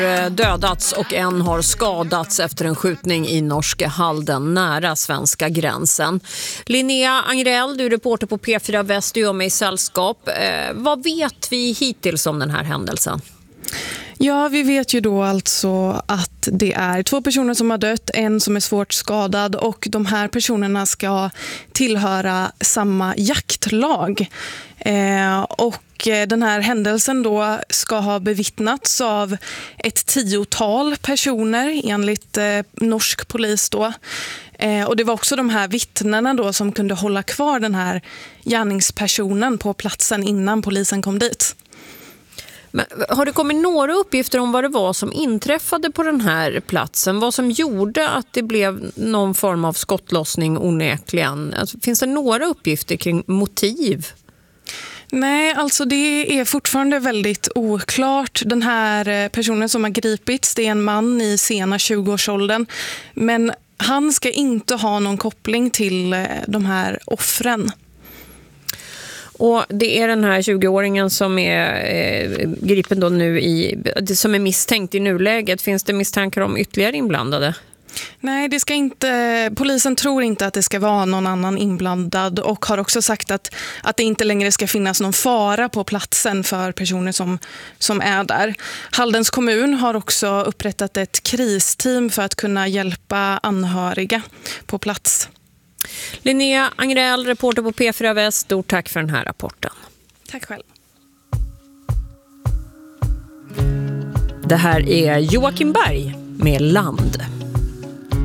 Dödats och en har skadats efter en skjutning i norska Halden nära svenska gränsen. Linnea Angrell, du är reporter på P4 Väst, du är med i sällskap. Vad vet vi hittills om den här händelsen? Ja, vi vet ju då alltså att det är 2 personer som har dött, en som är svårt skadad och de här personerna ska tillhöra samma jaktlag. Och den här händelsen då ska ha bevittnats av ett 10-tal personer enligt norsk polis då. Och det var också de här vittnena då som kunde hålla kvar den här gärningspersonen på platsen innan polisen kom dit. Men har det kommit några uppgifter om vad det var som inträffade på den här platsen? Vad som gjorde att det blev någon form av skottlossning onekligen? Alltså, finns det några uppgifter kring motiv? Nej, alltså det är fortfarande väldigt oklart. Den här personen som har gripits, det är en man i sena 20-årsåldern. Men han ska inte ha någon koppling till de här offren. Och det är den här 20-åringen som är gripen då nu som är misstänkt i nuläget. Finns det misstankar om ytterligare inblandade? Nej, det ska inte. Polisen tror inte att det ska vara någon annan inblandad och har också sagt att det inte längre ska finnas någon fara på platsen för personer som är där. Haldens kommun har också upprättat ett kristeam för att kunna hjälpa anhöriga på plats. Linnea Angrell, reporter på P4 Väst, stort tack för den här rapporten. Tack själv. Det här är Joakim Berg med Land.